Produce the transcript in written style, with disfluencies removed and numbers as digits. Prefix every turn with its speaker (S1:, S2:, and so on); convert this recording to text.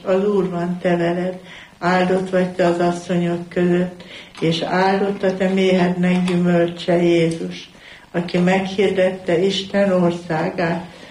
S1: az Úr van te veled, áldott vagy te az asszonyok között, és áldott a te méhednek gyümölcse Jézus, aki meghirdette Isten országát,